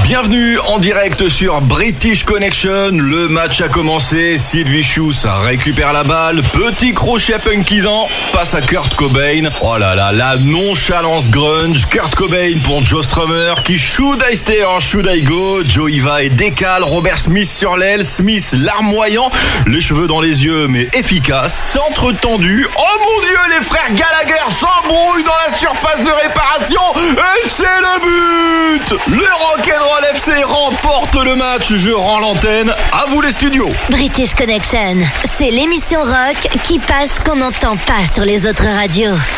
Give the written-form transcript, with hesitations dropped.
Bienvenue en direct sur British Connection. Le match a commencé. Sid Vicious récupère la balle. Petit crochet punkisant. Passe à Kurt Cobain. Oh là là, la nonchalance grunge. Kurt Cobain pour Joe Strummer qui should I stay or should I go. Joe y va et décale. Robert Smith sur l'aile. Smith larmoyant. Les cheveux dans les yeux mais efficace. Centre tendu. Oh mon Dieu, les frères Gallagher s'embrouillent dans la surface de réparation. Et c'est le but. Le Rock'n'Roll FC remporte le match. Je rends l'antenne. À vous les studios. British Connection, c'est l'émission rock qui passe qu'on n'entend pas sur les autres radios.